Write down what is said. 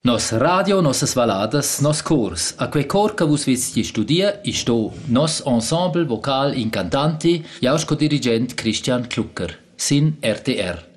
Nos radio, nossas valadas, nos cors. A quei cor che vus vis studia, sto nos ensemble vocal incantanti, jausco dirigent Christian Klucker, sin RTR.